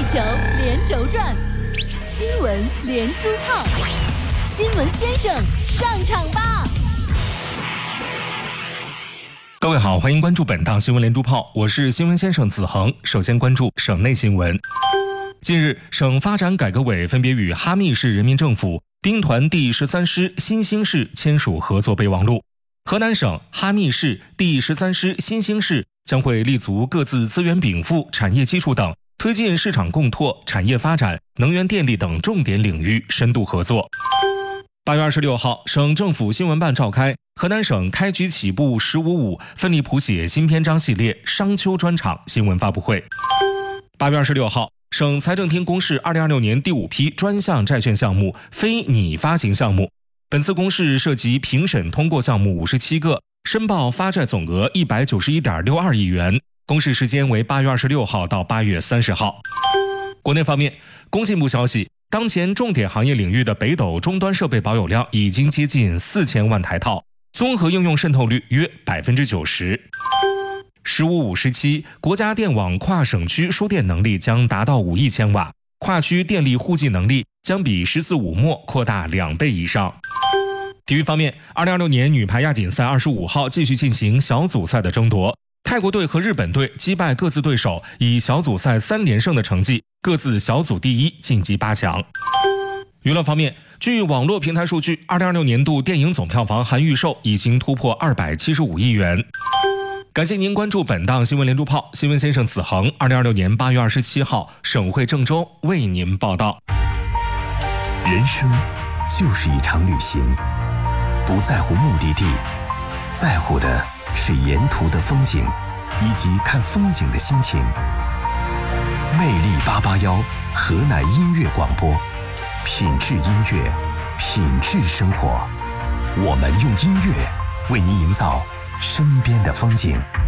球连轴转，新闻连珠炮，新闻先生上场吧！ 各位好，欢迎关注本档新闻连珠炮，我是新闻先生子恒。首先关注省内新闻。近日，省发展改革委分别与哈密市人民政府、兵团第13师新兴市签署合作备忘录。河南省、哈密市、第13师新兴市将会立足各自资源禀赋、产业基础等，推进市场共拓、产业发展、能源电力等重点领域深度合作。8月26号，省政府新闻办召开河南省开局起步“15.5”奋力谱写新篇章系列商丘专场新闻发布会。8月26号，省财政厅公示2026年第5批专项债券项目非拟发行项目。本次公示涉及评审通过项目57个，申报发债总额191.62亿元，公示时间为8月26号到8月30号。国内方面，工信部消息，当前重点行业领域的北斗终端设备保有量已经接近4000万台套，综合应用渗透率约90%。15.5时期，国家电网跨省区输电能力将达到5亿千瓦，跨区电力互计能力将比14.5末扩大2倍以上。体育方面，2026年女排亚锦赛25号继续进行小组赛的争夺，泰国队和日本队击败各自对手，以小组赛3连胜的成绩，各自小组第一晋级8强。娱乐方面，据网络平台数据，2026年度电影总票房含预售已经突破275亿元。感谢您关注本档新闻连珠炮，新闻先生子恒，2026年8月27号，省会郑州为您报道。 人生就是一场旅行，不在乎目的地，在乎的是沿途的风景以及看风景的心情。魅力881河南音乐广播，品质音乐，品质生活。我们用音乐为您营造身边的风景。